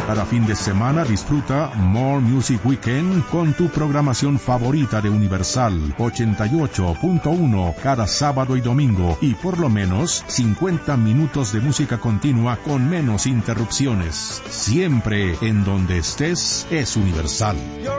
Cada fin de semana disfruta More Music Weekend con tu programación favorita de Universal 88.1 cada sábado y domingo, y por lo menos 50 minutos de música continua con menos interrupciones. Siempre en donde estés es Universal.